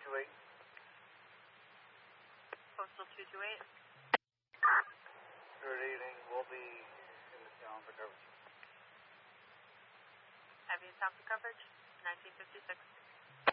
228. Postal 228. Good evening. We'll be in the town for coverage. Have you in town for coverage? 1956.